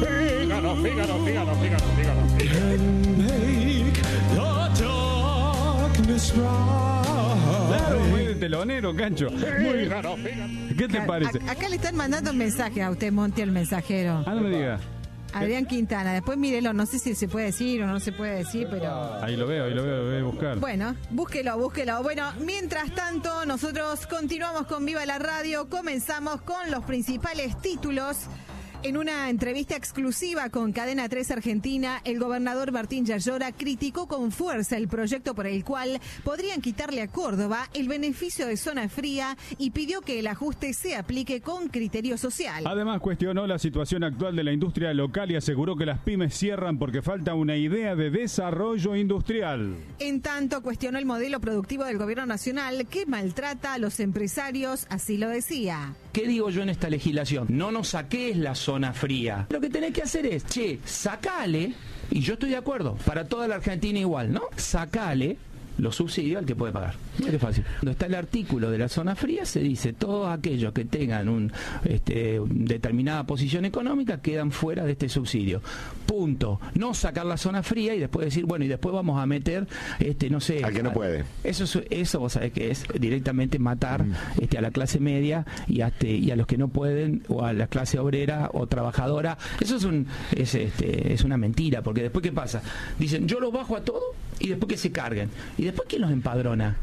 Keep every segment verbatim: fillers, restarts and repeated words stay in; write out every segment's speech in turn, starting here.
Fígaro, Fígaro, Fígaro, Fígaro, Fígaro. Can make the darkness rise. Claro, muy de telonero, Cancho. Fígaro, Fígaro. ¿Qué te A- parece? a- acá le están mandando un mensaje a usted, Monti, el mensajero. Ah, no me diga. Adrián Quintana. Después mírelo, no sé si se puede decir o no se puede decir, pero... Ahí lo veo, ahí lo veo, lo voy a buscar. Bueno, búsquelo, búsquelo. Bueno, mientras tanto, nosotros continuamos con Viva la Radio. Comenzamos con los principales títulos. En una entrevista exclusiva con Cadena tres Argentina, el gobernador Martín Yayora criticó con fuerza el proyecto por el cual podrían quitarle a Córdoba el beneficio de zona fría y pidió que el ajuste se aplique con criterio social. Además, cuestionó la situación actual de la industria local y aseguró que las pymes cierran porque falta una idea de desarrollo industrial. En tanto, cuestionó el modelo productivo del gobierno nacional que maltrata a los empresarios, así lo decía. ¿Qué digo yo en esta legislación? No nos saques la zona fría. Lo que tenés que hacer es, che, sacale, y yo estoy de acuerdo, para toda la Argentina igual, ¿no? Sacale los subsidios al que puede pagar. Mira qué fácil. Cuando está el artículo de la zona fría, se dice, todos aquellos que tengan un este, determinada posición económica quedan fuera de este subsidio. Punto. No sacar la zona fría y después decir, bueno, y después vamos a meter, este, no sé... Al que no puede. Eso, es- eso vos sabés que es directamente matar este, a la clase media y a, este, y a los que no pueden, o a la clase obrera o trabajadora. Eso es, un, es, este, es una mentira, porque después ¿qué pasa? Dicen, yo los bajo a todos y después que se carguen. ¿Y después quién los empadrona?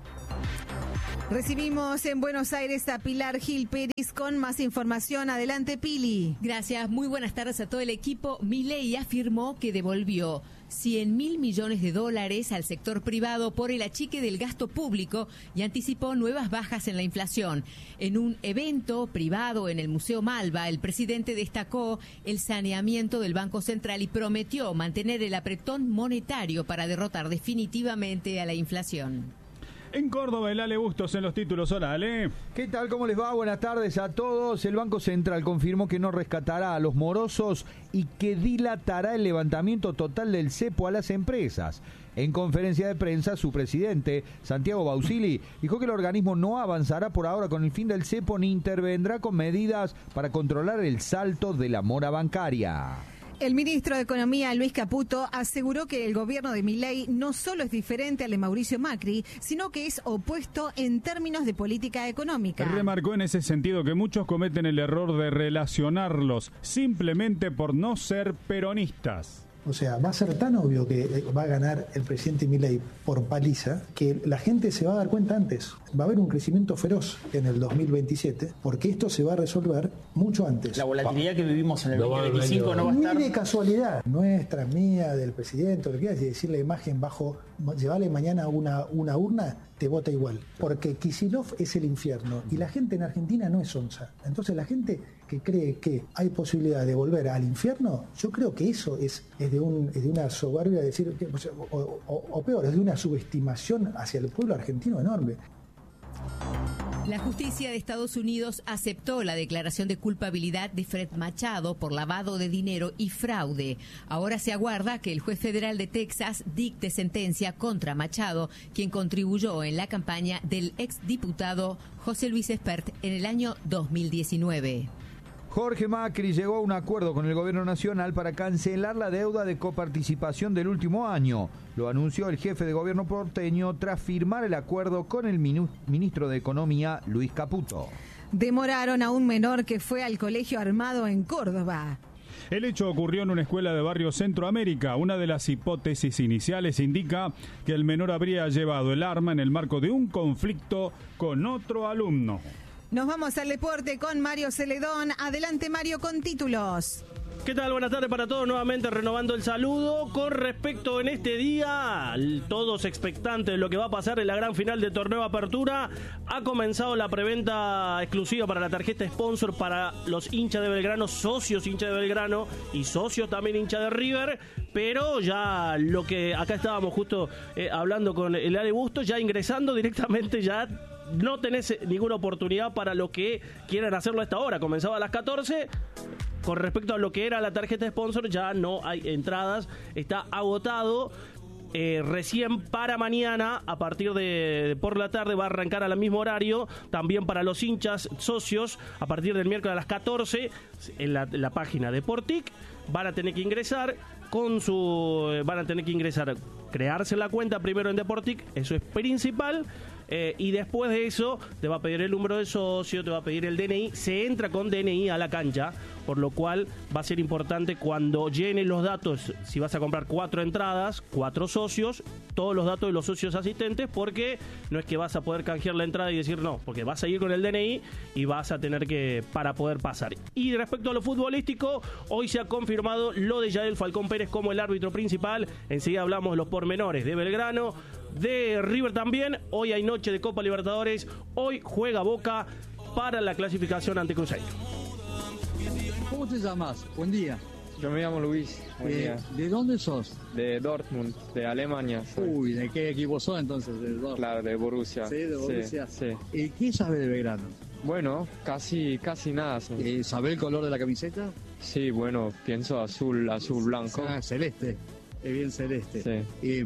Recibimos en Buenos Aires a Pilar Gil Pérez con más información. Adelante, Pili. Gracias, muy buenas tardes a todo el equipo. Milei afirmó que devolvió cien mil millones de dólares al sector privado por el achique del gasto público y anticipó nuevas bajas en la inflación. En un evento privado en el Museo Malva, el presidente destacó el saneamiento del Banco Central y prometió mantener el apretón monetario para derrotar definitivamente a la inflación. En Córdoba, el Ale Bustos en los títulos. Hola, Ale. ¿Qué tal? ¿Cómo les va? Buenas tardes a todos. El Banco Central confirmó que no rescatará a los morosos y que dilatará el levantamiento total del cepo a las empresas. En conferencia de prensa, su presidente, Santiago Bausili, dijo que el organismo no avanzará por ahora con el fin del cepo ni intervendrá con medidas para controlar el salto de la mora bancaria. El ministro de Economía, Luis Caputo, aseguró que el gobierno de Milei no solo es diferente al de Mauricio Macri, sino que es opuesto en términos de política económica. Remarcó en ese sentido que muchos cometen el error de relacionarlos simplemente por no ser peronistas. O sea, va a ser tan obvio que va a ganar el presidente Milei por paliza que la gente se va a dar cuenta antes. Va a haber un crecimiento feroz en el dos mil veintisiete porque esto se va a resolver mucho antes. La volatilidad que vivimos en el veinte veinticinco no va a estar... Ni de casualidad. Nuestra, mía, del presidente, lo que quieras, y decir la imagen bajo, llevarle mañana una, una urna, te vota igual. Porque Kicillof es el infierno y la gente en Argentina no es onza. Entonces la gente que cree que hay posibilidad de volver al infierno, yo creo que eso es, es, de, un, es de una soberbia, decir, que, o, o, o peor, es de una subestimación hacia el pueblo argentino enorme. La justicia de Estados Unidos aceptó la declaración de culpabilidad de Fred Machado por lavado de dinero y fraude. Ahora se aguarda que el juez federal de Texas dicte sentencia contra Machado, quien contribuyó en la campaña del exdiputado José Luis Espert en el año dos mil diecinueve. Jorge Macri llegó a un acuerdo con el gobierno nacional para cancelar la deuda de coparticipación del último año. Lo anunció el jefe de gobierno porteño tras firmar el acuerdo con el minu- ministro de Economía, Luis Caputo. Demoraron a un menor que fue al colegio armado en Córdoba. El hecho ocurrió en una escuela de barrio Centroamérica. Una de las hipótesis iniciales indica que el menor habría llevado el arma en el marco de un conflicto con otro alumno. Nos vamos al deporte con Mario Celedón. Adelante, Mario, con títulos. ¿Qué tal? Buenas tardes para todos, nuevamente renovando el saludo. Con respecto en este día, todos expectantes de lo que va a pasar en la gran final del torneo Apertura, ha comenzado la preventa exclusiva para la tarjeta sponsor para los hinchas de Belgrano, socios hinchas de Belgrano y socios también hinchas de River, pero ya lo que acá estábamos justo eh, hablando con el Ale Bustos, ya ingresando directamente ya no tenés ninguna oportunidad para los que quieran hacerlo a esta hora. Comenzaba a las catorce. Con respecto a lo que era la tarjeta sponsor, ya no hay entradas, está agotado. eh, recién para mañana, a partir de por la tarde, va a arrancar al mismo horario, también para los hinchas socios, a partir del miércoles a las catorce, en la, en la página de Portic, van a tener que ingresar con su, van a tener que ingresar, crearse la cuenta primero en Deportic, eso es principal. Eh, y después de eso te va a pedir el número de socio, te va a pedir el D N I, se entra con D N I a la cancha, por lo cual va a ser importante cuando llenes los datos, si vas a comprar cuatro entradas, cuatro socios, todos los datos de los socios asistentes, porque no es que vas a poder canjear la entrada y decir no, porque vas a ir con el D N I y vas a tener que, para poder pasar. Y respecto a lo futbolístico, hoy se ha confirmado lo de Yael Falcón Pérez como el árbitro principal, enseguida hablamos de los pormenores de Belgrano, de River también. Hoy hay noche de Copa Libertadores, hoy juega Boca para la clasificación ante Cruzeiro. ¿Cómo te llamas? Buen día. Yo me llamo Luis. Buen Eh, día. ¿De dónde sos? De Dortmund, de Alemania. soy. Uy, ¿de qué equipo sos entonces? ¿De Dortmund? Claro, de Borussia. Sí, de Borussia. Sí, sí. ¿Y qué sabes de Belgrano? Bueno, casi, casi nada. sí. Eh, ¿Sabés el color de la camiseta? Sí, bueno, pienso azul, azul blanco. Ah, celeste. Es bien celeste. Sí. Eh,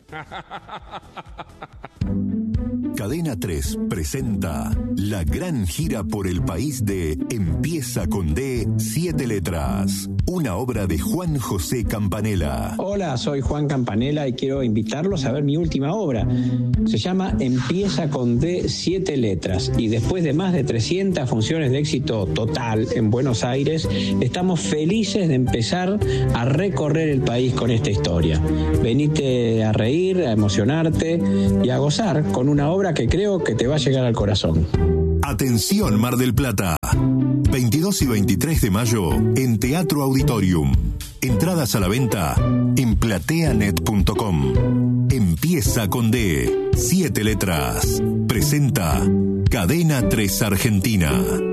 Cadena tres presenta la gran gira por el país de Empieza con D, siete letras. Una obra de Juan José Campanella. Hola, soy Juan Campanella y quiero invitarlos a ver mi última obra. Se llama Empieza con D, siete letras. Y después de más de trescientas funciones de éxito total en Buenos Aires, estamos felices de empezar a recorrer el país con esta historia. Venite a reír, a emocionarte y a gozar con una obra que creo que te va a llegar al corazón. Atención Mar del Plata. veintidós y veintitrés de mayo en Teatro Auditorium. Entradas a la venta en plateanet punto com. Empieza con D, siete letras. Presenta Cadena tres Argentina.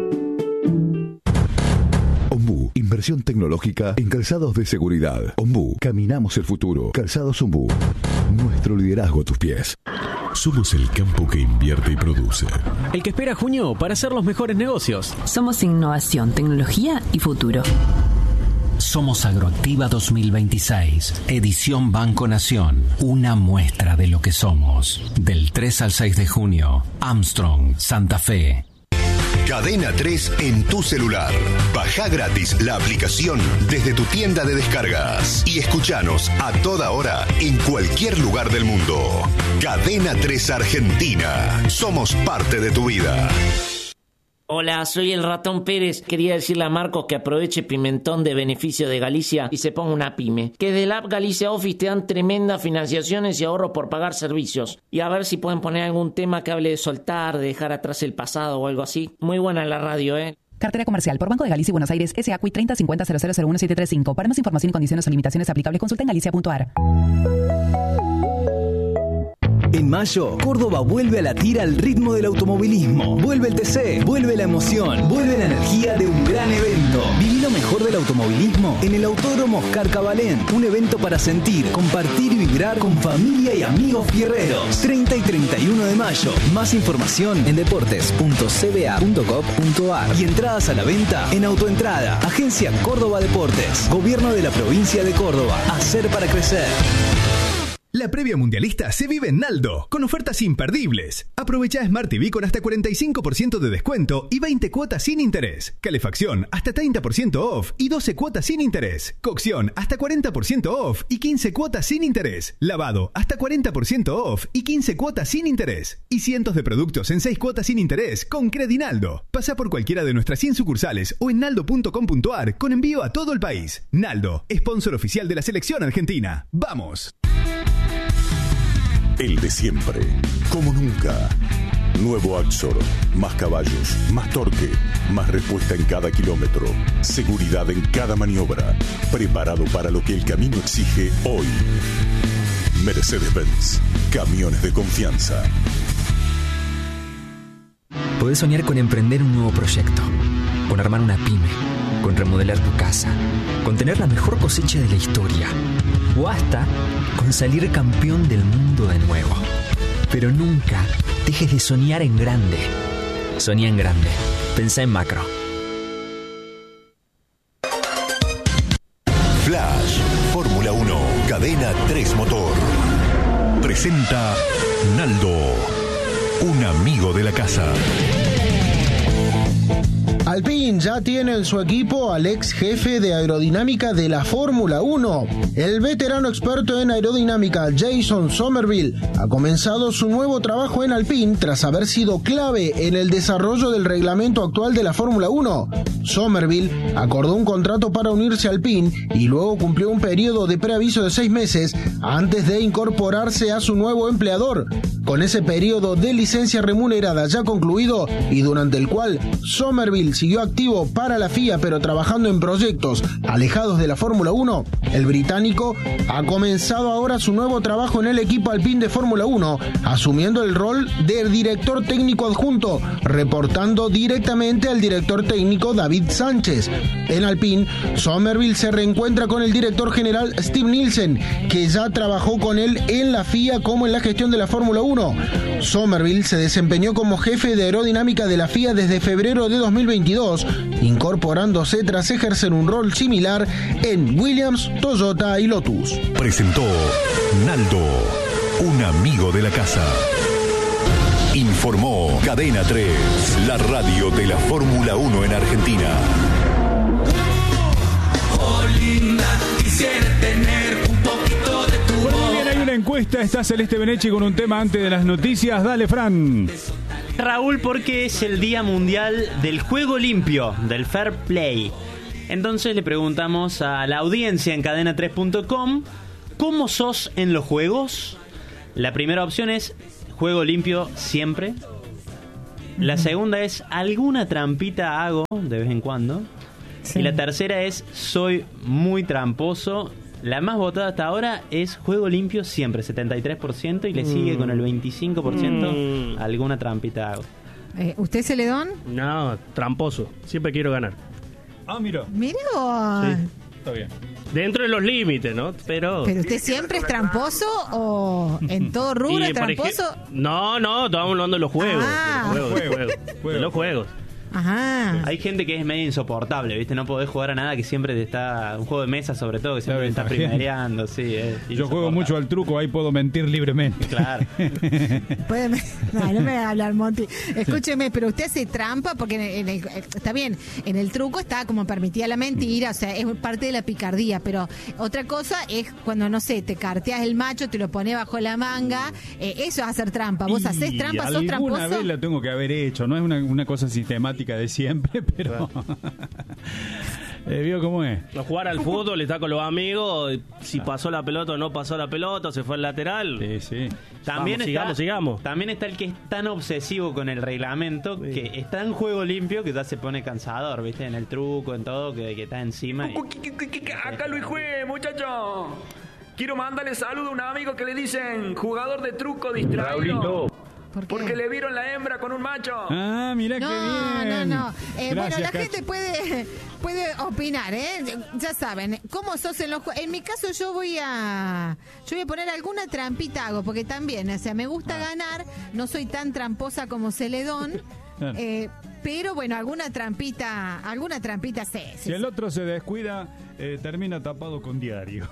Ombú, inversión tecnológica en calzados de seguridad. Ombú, caminamos el futuro. Calzados Ombú, nuestro liderazgo a tus pies. Somos el campo que invierte y produce. El que espera junio para hacer los mejores negocios. Somos innovación, tecnología y futuro. Somos Agroactiva dos mil veintiséis, edición Banco Nación. Una muestra de lo que somos. Del tres al seis de junio, Armstrong, Santa Fe. Cadena tres en tu celular. Baja gratis la aplicación desde tu tienda de descargas y escuchanos a toda hora en cualquier lugar del mundo. Cadena tres Argentina. Somos parte de tu vida. Hola, soy el Ratón Pérez. Quería decirle a Marcos que aproveche Pimentón de beneficio de Galicia y se ponga una pyme. Que de la app Galicia Office te dan tremendas financiaciones y ahorros por pagar servicios. Y a ver si pueden poner algún tema que hable de soltar, de dejar atrás el pasado o algo así. Muy buena la radio, ¿eh? Cartera comercial por Banco de Galicia y Buenos Aires, S A C U I treinta cincuenta cero cero cero uno siete tres cinco. Para más información y condiciones o limitaciones aplicables, consulta en galicia punto a r. En mayo, Córdoba vuelve a latir al ritmo del automovilismo. Vuelve el T C, vuelve la emoción, vuelve la energía de un gran evento. Viví lo mejor del automovilismo en el Autódromo Oscar Cabalén. Un evento para sentir, compartir y vibrar con familia y amigos fierreros. treinta y treinta y uno de mayo. Más información en deportes punto c b a punto gov punto a r y entradas a la venta en Autoentrada. Agencia Córdoba Deportes. Gobierno de la provincia de Córdoba. Hacer para crecer. La previa mundialista se vive en Naldo, con ofertas imperdibles. Aprovecha Smart T V con hasta cuarenta y cinco por ciento de descuento y veinte cuotas sin interés. Calefacción hasta treinta por ciento off y doce cuotas sin interés. Cocción hasta cuarenta por ciento off y quince cuotas sin interés. Lavado hasta cuarenta por ciento off y quince cuotas sin interés. Y cientos de productos en seis cuotas sin interés con Credinaldo. Pasa por cualquiera de nuestras cien sucursales o en naldo punto com punto a r con envío a todo el país. Naldo, sponsor oficial de la selección argentina. ¡Vamos! El de siempre, como nunca. Nuevo Axor, más caballos, más torque, más respuesta en cada kilómetro, seguridad en cada maniobra, preparado para lo que el camino exige hoy. Mercedes-Benz, camiones de confianza. Podés soñar con emprender un nuevo proyecto, con armar una pyme, con remodelar tu casa, con tener la mejor cosecha de la historia, o hasta con salir campeón del mundo de nuevo. Pero nunca dejes de soñar en grande. Soñá en grande. Pensá en macro. Flash, Fórmula uno, Cadena tres Motor. Presenta Naldo, un amigo de la casa. Alpine ya tiene en su equipo al ex jefe de aerodinámica de la Fórmula uno. El veterano experto en aerodinámica Jason Somerville ha comenzado su nuevo trabajo en Alpine tras haber sido clave en el desarrollo del reglamento actual de la Fórmula uno. Somerville acordó un contrato para unirse a Alpine y luego cumplió un periodo de preaviso de seis meses antes de incorporarse a su nuevo empleador. Con ese periodo de licencia remunerada ya concluido y durante el cual Somerville siguió activo para la F I A pero trabajando en proyectos alejados de la Fórmula uno, el británico ha comenzado ahora su nuevo trabajo en el equipo Alpine de Fórmula uno, asumiendo el rol de director técnico adjunto, reportando directamente al director técnico David Sánchez. En Alpine, Somerville se reencuentra con el director general Steve Nielsen, que ya trabajó con él en la F I A como en la gestión de la Fórmula uno. Somerville se desempeñó como jefe de aerodinámica de la F I A desde febrero de dos mil veintidós, incorporándose tras ejercer un rol similar en Williams, Toyota y Lotus. Presentó Naldo, un amigo de la casa. Informó Cadena tres, la radio de la Fórmula uno en Argentina. Oh, linda, quisiera tener un poquito de tu bueno, bien, hay una encuesta, está Celeste Benechi con un tema antes de las noticias. Dale, Fran. Raúl, porque es el Día Mundial del Juego Limpio, del Fair Play. Entonces le preguntamos a la audiencia en cadena tres punto com, ¿cómo sos en los juegos? La primera opción es juego limpio siempre. La segunda es alguna trampita hago de vez en cuando. Sí. Y la tercera es soy muy tramposo. La más votada hasta ahora es juego limpio siempre, setenta y tres por ciento, y le mm. sigue con el veinticinco por ciento mm. alguna trampita hago. Eh, ¿Usted, Celedón? No, tramposo. Siempre quiero ganar. Ah, mira. Mira. Sí, está bien. Dentro de los límites, ¿no? Pero... ¿Pero usted siempre es tramposo o en todo rubro es tramposo? Ej- no, no, estamos hablando de los juegos. Ah. De los juegos, de los juegos. De los juegos. Ajá. Hay gente que es medio insoportable, ¿viste? No podés jugar a nada que siempre te está... Un juego de mesa, sobre todo, que siempre te está primereando, sí. Yo juego mucho al truco, ahí puedo mentir libremente. Claro. Puede, no, no me va a hablar, Monty. Escúcheme, pero usted hace trampa porque en el, en el, está bien, en el truco está como permitida la mentira, o sea, es parte de la picardía, pero otra cosa es cuando, no sé, te carteas el macho, te lo pones bajo la manga, eh, eso es hacer trampa. ¿Vos y hacés trampa, sos tramposo? Alguna vez la tengo que haber hecho, no es una, una cosa sistemática de siempre, pero eh, ¿vio cómo es? No, jugar al fútbol, está con los amigos, si pasó la pelota o no pasó la pelota, se fue al lateral. Sí, sí. También Vamos, está, sigamos, sigamos. También está el que es tan obsesivo con el reglamento, sí, que está en juego limpio que ya se pone cansador, ¿viste? En el truco, en todo, que, que está encima. Y... Acá Luis Juez, muchacho. Quiero mandarle saludo a un amigo que le dicen jugador de truco distraído. Raulito. ¿Por Porque le vieron la hembra con un macho. Ah, mira no, qué bien. No, no, no. Eh, bueno, la Cacho. gente puede puede opinar, ¿eh? Ya saben, ¿cómo sos en los juegos? En mi caso yo voy a yo voy a poner alguna trampita hago, porque también, o sea, me gusta ah. ganar, no soy tan tramposa como Celedón. eh, pero bueno, alguna trampita, alguna trampita sé. Sí, si el otro se descuida, eh, termina tapado con diarios.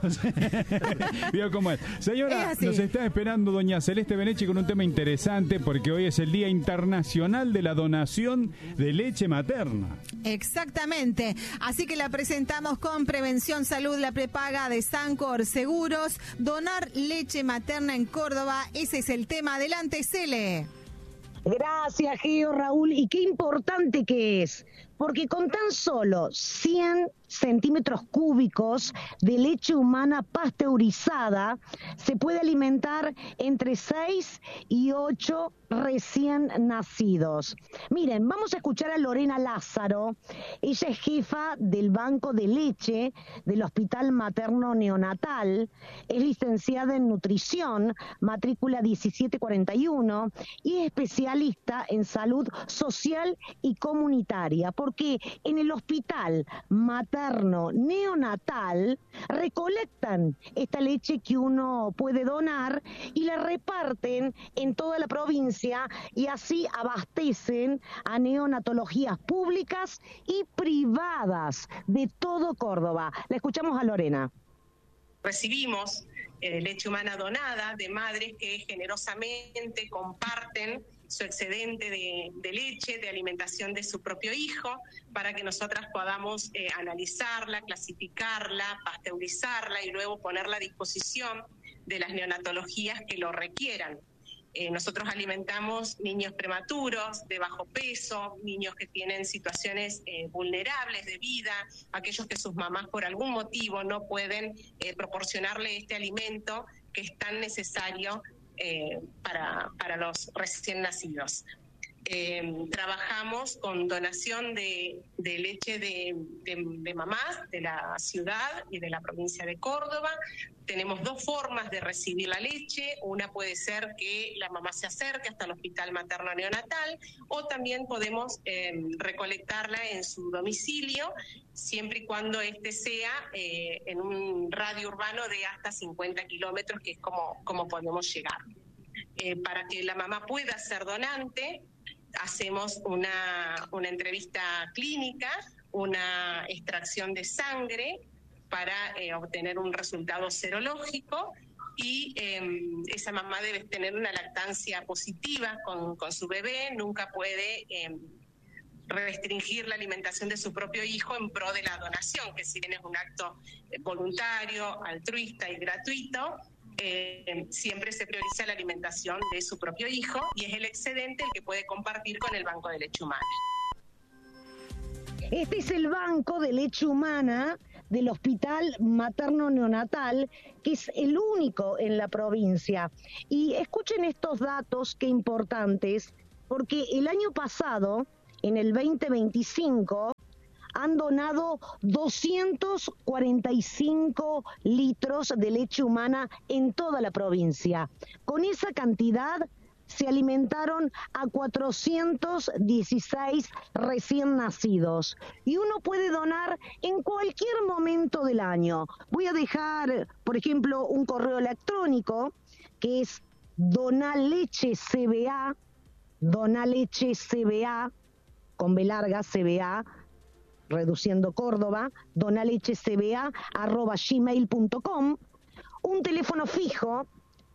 ¿Vio cómo es? Señora, es nos está esperando doña Celeste Benechi con un tema interesante, porque hoy es el Día Internacional de la Donación de Leche Materna. Exactamente. Así que la presentamos con Prevención Salud, la prepaga de Sancor Seguros. Donar leche materna en Córdoba, ese es el tema. Adelante, Cele. Gracias, Geo, Raúl. Y qué importante que es, porque con tan solo cien centímetros cúbicos de leche humana pasteurizada se puede alimentar entre seis y ocho recién nacidos. Miren, vamos a escuchar a Lorena Lázaro. Ella es jefa del Banco de Leche del Hospital Materno Neonatal, es licenciada en nutrición, matrícula diecisiete cuarenta y uno, y es especialista en salud social y comunitaria, porque en el Hospital Materno Neonatal recolectan esta leche que uno puede donar y la reparten en toda la provincia, y así abastecen a neonatologías públicas y privadas de todo Córdoba. La escuchamos a Lorena. recibimos eh, leche humana donada de madres que generosamente comparten su excedente de, de leche, de alimentación de su propio hijo, para que nosotras podamos eh, analizarla, clasificarla, pasteurizarla y luego ponerla a disposición de las neonatologías que lo requieran. Eh, nosotros alimentamos niños prematuros, de bajo peso, niños que tienen situaciones eh, vulnerables de vida, aquellos que sus mamás por algún motivo no pueden eh, proporcionarle este alimento que es tan necesario eh, para, para los recién nacidos. Eh, trabajamos con donación de, de leche de, de, de mamás de la ciudad y de la provincia de Córdoba. Tenemos dos formas de recibir la leche. Una puede ser que la mamá se acerque hasta el hospital materno neonatal, o también podemos eh, recolectarla en su domicilio, siempre y cuando este sea eh, en un radio urbano de hasta cincuenta kilómetros, que es como, como podemos llegar. Eh, para que la mamá pueda ser donante, hacemos una, una entrevista clínica, una extracción de sangre para eh, obtener un resultado serológico, y eh, esa mamá debe tener una lactancia positiva con, con su bebé, nunca puede eh, restringir la alimentación de su propio hijo en pro de la donación, que si bien es un acto voluntario, altruista y gratuito, Eh, siempre se prioriza la alimentación de su propio hijo, y es el excedente el que puede compartir con el banco de leche humana. Este es el banco de leche humana del Hospital Materno Neonatal, que es el único en la provincia. Y escuchen estos datos, qué importantes, porque el año pasado, en el veinte veinticinco, han donado doscientos cuarenta y cinco litros de leche humana en toda la provincia. Con esa cantidad se alimentaron a cuatrocientos dieciséis recién nacidos. Y uno puede donar en cualquier momento del año. Voy a dejar, por ejemplo, un correo electrónico que es donalechecba, donalechecba, con B larga, C B A, reduciendo Córdoba, donalechecba arroba gmail punto com, un teléfono fijo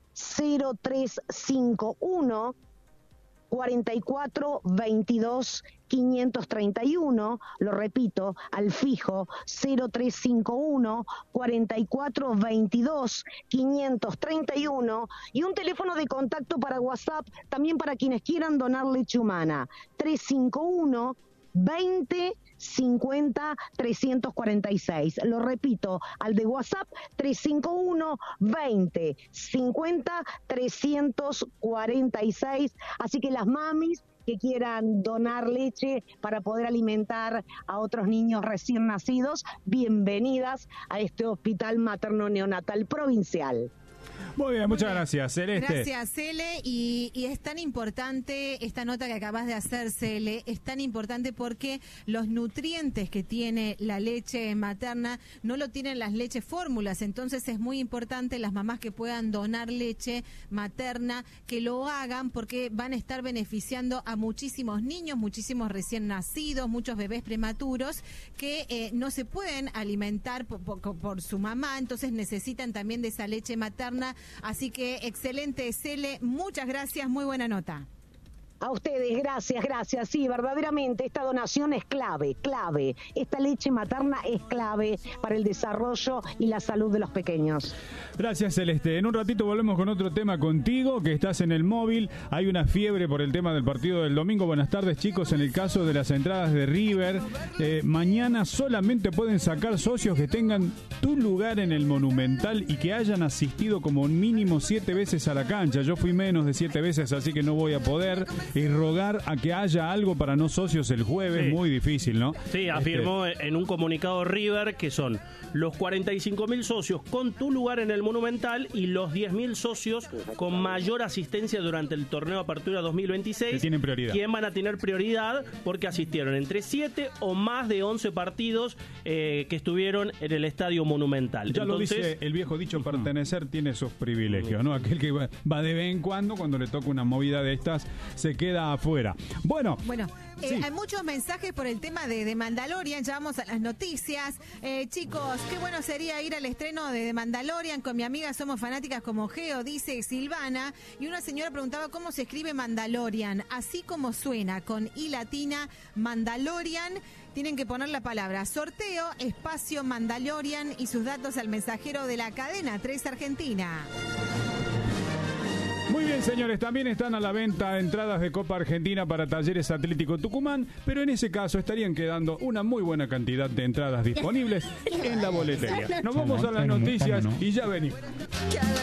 cero tres cinco uno, cuarenta y cuatro veintidós, quinientos treinta y uno, lo repito, al fijo cero tres cinco uno, cuarenta y cuatro veintidós, quinientos treinta y uno, y un teléfono de contacto para WhatsApp también para quienes quieran donar leche humana, tres cinco uno, veinte, cincuenta, trescientos cuarenta y seis. Lo repito, al de WhatsApp, tres cinco uno, veinte, cincuenta, trescientos cuarenta y seis. Así que las mamis que quieran donar leche para poder alimentar a otros niños recién nacidos, bienvenidas a este Hospital Materno Neonatal Provincial. Muy bien, muchas gracias, Celeste. Gracias, Cele, y, y es tan importante esta nota que acabas de hacer, Cele, es tan importante porque los nutrientes que tiene la leche materna no lo tienen las leches fórmulas, entonces es muy importante las mamás que puedan donar leche materna, que lo hagan, porque van a estar beneficiando a muchísimos niños, muchísimos recién nacidos, muchos bebés prematuros que eh, no se pueden alimentar por, por, por su mamá, entonces necesitan también de esa leche materna. Así que excelente, Cele, muchas gracias, muy buena nota. A ustedes, gracias, gracias. Sí, verdaderamente esta donación es clave, clave. Esta leche materna es clave para el desarrollo y la salud de los pequeños. Gracias, Celeste. En un ratito volvemos con otro tema contigo, que estás en el móvil. Hay una fiebre por el tema del partido del domingo. Buenas tardes, chicos. En el caso de las entradas de River, eh, mañana solamente pueden sacar socios que tengan tu lugar en el Monumental y que hayan asistido como mínimo siete veces a la cancha. Yo fui menos de siete veces, así que no voy a poder. Y rogar a que haya algo para no socios el jueves, sí. Muy difícil, ¿no? Sí, afirmó este... en un comunicado River que son los cuarenta y cinco mil socios con tu lugar en el Monumental y los diez mil socios con mayor asistencia durante el torneo Apertura dos mil veintiséis. Que tienen prioridad. ¿Quién van a tener prioridad? Porque asistieron entre siete o más de once partidos eh, que estuvieron en el Estadio Monumental. Ya Entonces, lo dice el viejo dicho, pertenecer tiene sus privilegios, ¿no? Aquel que va, va de vez en cuando, cuando le toca una movida de estas, se queda afuera. Bueno, Bueno, eh, Sí. hay muchos mensajes por el tema de, de Mandalorian, ya vamos a las noticias. Eh, chicos, qué bueno sería ir al estreno de, de Mandalorian, con mi amiga somos fanáticas como Geo, dice Silvana, y una señora preguntaba cómo se escribe Mandalorian, así como suena, con I latina, Mandalorian. Tienen que poner la palabra sorteo, espacio Mandalorian y sus datos al mensajero de la cadena tres Argentina. muy bien, señores, también están a la venta entradas de Copa Argentina para Talleres Atlético Tucumán, pero en ese caso estarían quedando una muy buena cantidad de entradas disponibles en la boletería. Nos vamos a las noticias y ya venimos.